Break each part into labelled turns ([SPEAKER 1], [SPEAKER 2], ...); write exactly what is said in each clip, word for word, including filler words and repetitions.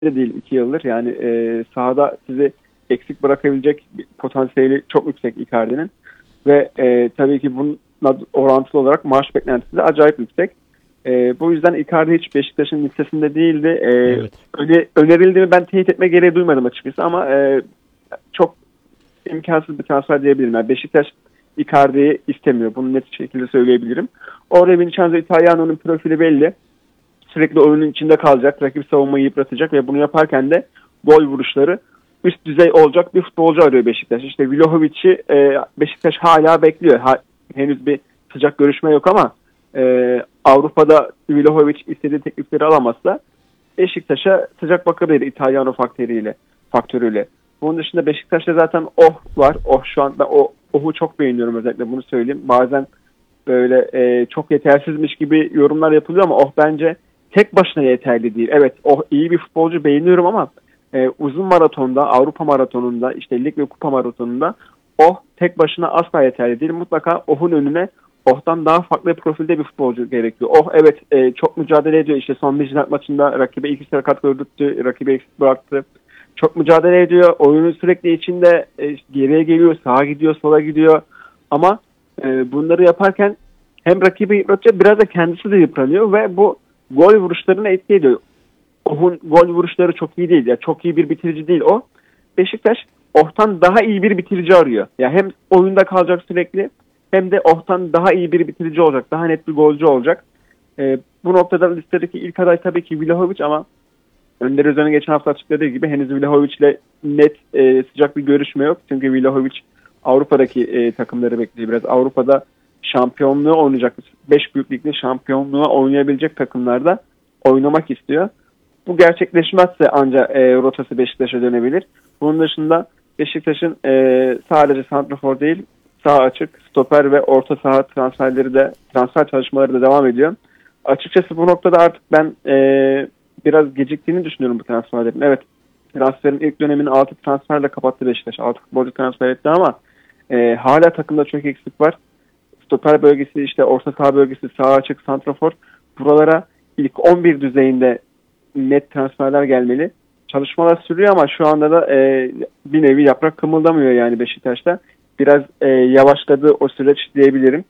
[SPEAKER 1] de değil iki yıldır. Yani e, sahada sizi eksik bırakabilecek potansiyeli çok yüksek Icardi'nin. Ve e, tabii ki bununla orantılı olarak maaş beklentisi de acayip yüksek. E, bu yüzden Icardi hiç Beşiktaş'ın listesinde değildi. E,
[SPEAKER 2] Evet.
[SPEAKER 1] öne, önerildiğini ben teyit etme gereği duymadım açıkçası ama e, çok imkansız bir transfer diyebilirim. Yani Beşiktaş Icardi'yi istemiyor. Bunu net şekilde söyleyebilirim. Orada Vincenzo Italiano'nun profili belli. Sürekli oyunun içinde kalacak, rakip savunmayı yıpratacak ve bunu yaparken de gol vuruşları üst düzey olacak bir futbolcu arıyor Beşiktaş. İşte Vlahovic'i e, Beşiktaş hala bekliyor. Ha, henüz bir sıcak görüşme yok ama e, Avrupa'da Vlahovic istediği teklifleri alamazsa Beşiktaş'a sıcak bakabilir İtalyano faktörüyle. faktörüyle. Bunun dışında Beşiktaş'ta zaten Oh var. Oh şu anda o Oh'u çok beğeniyorum, özellikle bunu söyleyeyim. Bazen böyle e, çok yetersizmiş gibi yorumlar yapılıyor ama Oh bence tek başına yeterli değil. Evet, Oh iyi bir futbolcu, beğeniyorum ama e, uzun maratonda, Avrupa maratonunda, işte lig ve kupa maratonunda Oh tek başına asla yeterli değil. Mutlaka Oh'un önüne Oh'tan daha farklı profilde bir futbolcu gerekiyor. Oh evet e, çok mücadele ediyor. İşte son Midtjylland maçında rakibe iki sakat gördürttü, rakibe eksik bıraktı. Çok mücadele ediyor. Oyunun sürekli içinde e, geriye geliyor, sağa gidiyor, sola gidiyor. Ama e, bunları yaparken hem rakibi yıpratıyor, biraz da kendisi de yıpranıyor ve bu gol vuruşlarına etki ediyor. Oh'un gol vuruşları çok iyi değil. Yani çok iyi bir bitirici değil o. Beşiktaş Oh'tan daha iyi bir bitirici arıyor. Yani hem oyunda kalacak sürekli hem de Oh'tan daha iyi bir bitirici olacak. Daha net bir golcü olacak. E, bu noktada listedeki ilk aday tabii ki Vlahovic ama Önder Özen'in geçen hafta açıkladığı gibi henüz Vlahovic'le net e, sıcak bir görüşme yok. Çünkü Vlahovic Avrupa'daki e, takımları bekliyor. Biraz Avrupa'da şampiyonluğu oynayacak. beş büyük ligde şampiyonluğa oynayabilecek takımlarda oynamak istiyor. Bu gerçekleşmezse ancak e, rotası Beşiktaş'a dönebilir. Bunun dışında Beşiktaş'ın e, sadece santrafor değil, sağ açık, stoper ve orta saha transferleri de transfer çalışmaları da devam ediyor. Açıkçası bu noktada artık ben e, biraz geciktiğini düşünüyorum bu transferlerin. Evet, transferin ilk dönemini altı transferle kapattı Beşiktaş. altı futbolcu transfer etti ama e, hala takımda çok eksik var. Stoper bölgesi, işte orta saha bölgesi, sağ açık, santrafor. Buralara ilk on bir düzeyinde net transferler gelmeli. Çalışmalar sürüyor ama şu anda da e, bir nevi yaprak kımıldamıyor yani Beşiktaş'ta. Biraz e, yavaşladı o süreç diyebilirim.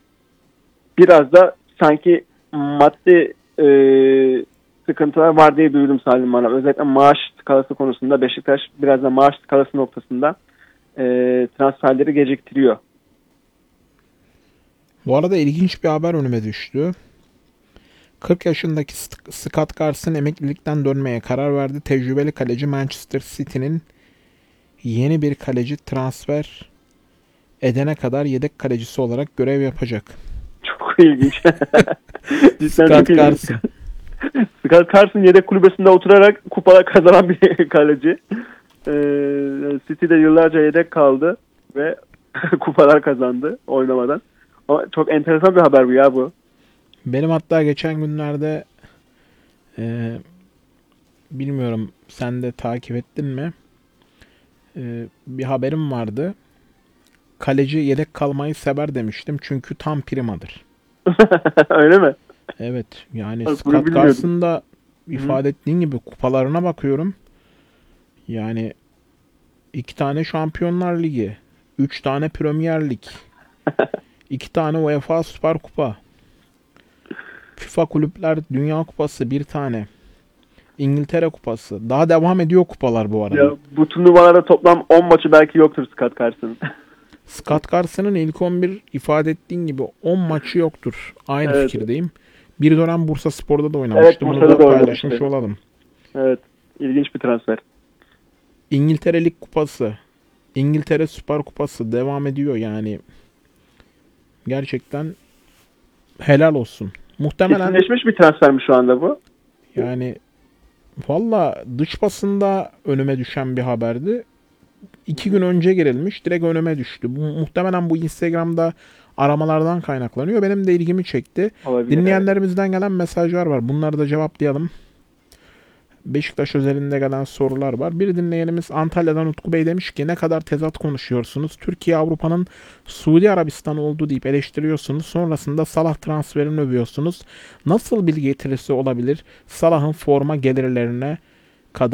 [SPEAKER 1] Biraz da sanki maddi e, sıkıntılar var diye duydum Salim bana. Özellikle maaş skalası konusunda Beşiktaş biraz da maaş skalası noktasında e, transferleri geciktiriyor.
[SPEAKER 2] Bu arada ilginç bir haber önüme düştü. kırk yaşındaki Scott Carson emeklilikten dönmeye karar verdi. Tecrübeli kaleci Manchester City'nin yeni bir kaleci transfer edene kadar yedek kalecisi olarak görev yapacak.
[SPEAKER 1] Çok ilginç.
[SPEAKER 2] Scott Carson.
[SPEAKER 1] Scott Carson yedek kulübesinde oturarak kupalar kazanan bir kaleci. Ee, City'de yıllarca yedek kaldı ve kupalar kazandı oynamadan. Ama çok enteresan bir haber bu ya bu.
[SPEAKER 2] Benim hatta geçen günlerde e, bilmiyorum sen de takip ettin mi? E, bir haberim vardı. Kaleci yedek kalmayı sever demiştim. Çünkü tam primadır.
[SPEAKER 1] Öyle mi?
[SPEAKER 2] Evet. Yani
[SPEAKER 1] Bunu
[SPEAKER 2] Scott
[SPEAKER 1] bilmiyordum.
[SPEAKER 2] Carson'da ifade ettiğin gibi kupalarına bakıyorum. Yani iki tane Şampiyonlar Ligi, üç tane Premier Lig, iki tane UEFA Süper Kupa, FIFA Kulüpler Dünya Kupası bir tane, İngiltere Kupası. Daha devam ediyor kupalar bu arada.
[SPEAKER 1] Ya, bu turnuvalarda toplam on maçı belki yoktur Scott Carson'ın.
[SPEAKER 2] Scott Carson'ın ilk on bir ifade ettiğin gibi on maçı yoktur. Aynı
[SPEAKER 1] Evet.
[SPEAKER 2] fikirdeyim. Bir dönem Bursaspor'da da oynamıştı.
[SPEAKER 1] Evet,
[SPEAKER 2] Bunu
[SPEAKER 1] Bursa'da
[SPEAKER 2] da
[SPEAKER 1] da
[SPEAKER 2] paylaşmış
[SPEAKER 1] oynamıştı.
[SPEAKER 2] olalım.
[SPEAKER 1] Evet. İlginç bir transfer.
[SPEAKER 2] İngiltere Lig Kupası, İngiltere Süper Kupası devam ediyor yani. Gerçekten helal olsun. Muhtemelen
[SPEAKER 1] Kesinleşmiş bir transfer mi şu anda bu?
[SPEAKER 2] yani valla dış basında önüme düşen bir haberdi. İki gün önce girilmiş. Direkt önüme düştü. Bu, muhtemelen bu Instagram'da aramalardan kaynaklanıyor. Benim de ilgimi çekti.
[SPEAKER 1] Olabilir,
[SPEAKER 2] Dinleyenlerimizden gelen mesajlar var. Bunları da cevaplayalım. Beşiktaş özelinde gelen sorular var. Bir dinleyenimiz Antalya'dan Utku Bey demiş ki ne kadar tezat konuşuyorsunuz. Türkiye Avrupa'nın Suudi Arabistan oldu deyip eleştiriyorsunuz. Sonrasında Salah transferini övüyorsunuz. Nasıl bir getirisi olabilir Salah'ın forma gelirlerine